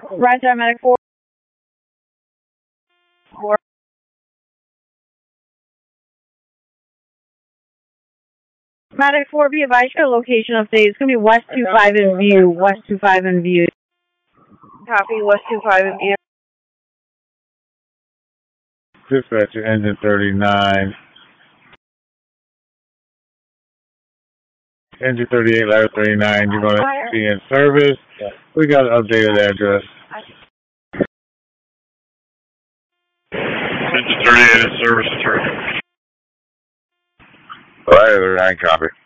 Roger, Medic 4. Medic 4, be advised your location update. It's going to be West 25 in view. West 25 in view. Copy, West 25 in view. Dispatcher, engine 39. Engine 38, ladder 39. You're going to be in service. We got an updated address. Engine 38 in service. Ladder 39, copy.